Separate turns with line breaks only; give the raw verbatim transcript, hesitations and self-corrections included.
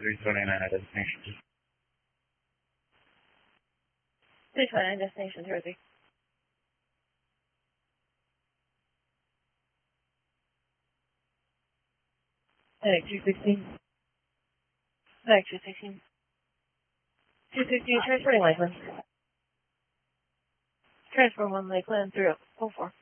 three twenty-nine destination.
three twenty-nine destination Jersey. Heading two sixteen. Heading two sixteen. two sixteen, transporting Lakeland. Transfer one Lakeland through oh four.